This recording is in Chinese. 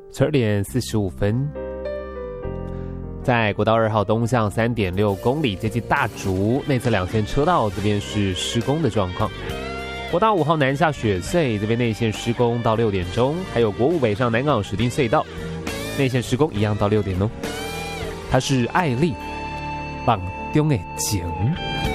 12点45分，在国道2号东向3.6公里，接近大竹内侧2线车道，这边是施工的状况。国道5号南下雪隧，这边内线施工到6点钟，还有国五北上南港石碇隧道内线施工一样到6点哦。它是爱丽榜中的情。